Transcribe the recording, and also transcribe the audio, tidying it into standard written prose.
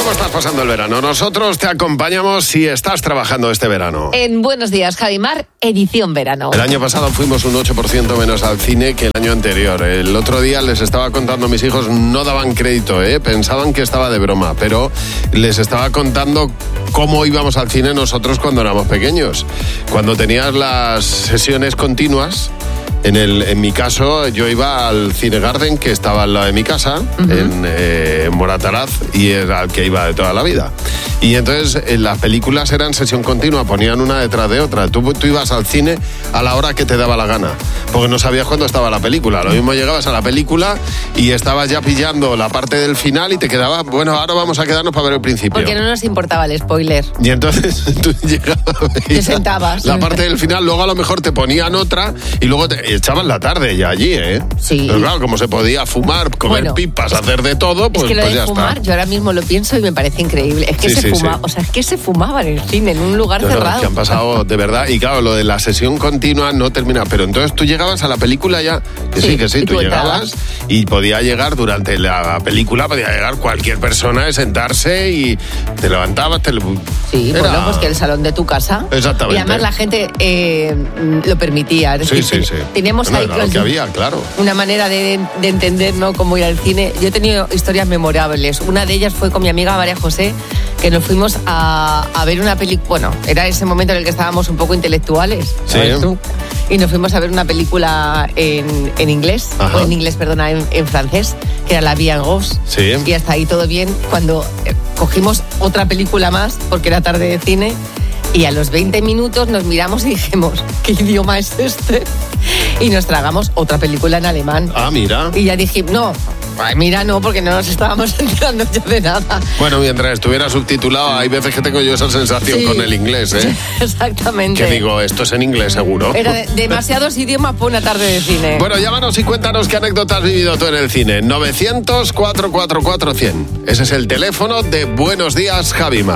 ¿Cómo estás pasando el verano? Nosotros te acompañamos si estás trabajando este verano. En Buenos Días, Javimar, edición verano. El año pasado fuimos un 8% menos al cine que el año anterior. El otro día les estaba contando a mis hijos, no daban crédito, pensaban que estaba de broma, pero les estaba contando cómo íbamos al cine nosotros cuando éramos pequeños. Cuando tenías las sesiones continuas. En mi caso, yo iba al Cine Garden, que estaba al lado de mi casa, en Moratalaz, y era al que iba de toda la vida. Y entonces las películas eran sesión continua, ponían una detrás de otra. Tú ibas al cine a la hora que te daba la gana, porque no sabías cuándo estaba la película. Lo mismo llegabas a la película y estabas ya pillando la parte del final y te quedabas, bueno, ahora vamos a quedarnos para ver el principio. Porque no nos importaba el spoiler. Y entonces tú llegabas, te sentabas. La parte del final, luego a lo mejor te ponían otra y luego te echaban la tarde ya allí, Sí. Pero claro, como se podía fumar, comer pipas, hacer de todo, pues, es que lo pues de ya fumar, está. yo ahora mismo lo pienso y me parece increíble. Es que o sea, es que se fumaba en el cine, en un lugar cerrado. Que han pasado, de verdad, y claro, lo de la sesión continua no termina, pero entonces tú llegabas a la película ya, que sí, tú llegabas y podía llegar durante la película, podía llegar cualquier persona de sentarse y te levantabas, Sí, bueno, pues que el salón de tu casa. Exactamente. Y además la gente lo permitía. Es decir, teníamos ahí lo que había, claro. Una manera de entender, ¿no?, cómo ir al cine. Yo he tenido historias memorables. Una de ellas fue con mi amiga María José, que nos fuimos a ver una película. Bueno, era ese momento en el que estábamos un poco intelectuales, ¿sabes tú? Y nos fuimos a ver una película en inglés, Ajá. o en francés, que era La Vie en Rose. Sí. Y hasta ahí todo bien. Cuando cogimos otra película más, porque era tarde de cine, y a los 20 minutos nos miramos y dijimos, ¿qué idioma es este? Y nos tragamos otra película en alemán. Ah, mira. Y ya dijimos, no, porque no nos estábamos enterando ya de nada. Bueno, mientras estuviera subtitulado, hay veces que tengo yo esa sensación con el inglés, Exactamente. Que digo, esto es en inglés seguro. Era demasiados idiomas por una tarde de cine. Bueno, llámanos y cuéntanos qué anécdota has vivido tú en el cine. 900-444-100. Ese es el teléfono de Buenos Días, Javimar.